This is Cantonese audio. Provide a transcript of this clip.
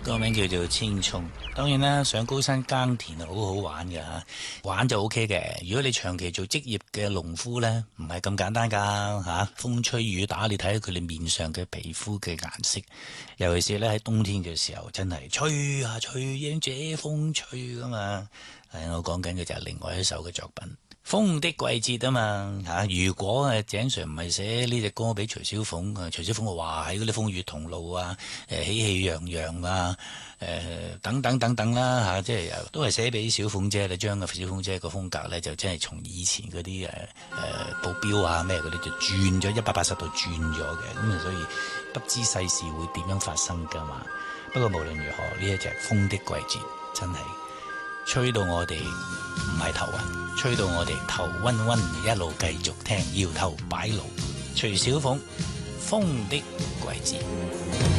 個名叫做青葱。當然啦，上高山耕田係好好玩嘅嚇，玩就 OK 嘅。如果你長期做職業嘅農夫呢，唔係咁簡單㗎嚇。風吹雨打，你睇下佢哋面上嘅皮膚嘅顏色，尤其是咧喺冬天嘅時候，真係吹啊吹，迎這風吹㗎嘛。我講緊嘅就係另外一首嘅作品。風的季節啊嘛嚇，如果井 Sir 唔係寫呢隻歌俾徐小鳳，徐小鳳話喺嗰啲風雨同路啊，喜氣洋洋啊，等等等等啦嚇，即係都係寫俾小鳳姐，你將個小鳳姐個風格咧就真係從以前嗰啲保鏢啊咩嗰啲就轉咗180度轉咗嘅，咁所以不知世事會點樣發生㗎嘛。不過無論如何，呢一隻風的季節真係吹到我哋唔係頭暈，吹到我哋頭暈暈，一路繼續聽，搖頭擺腦。徐小鳳，風的季節。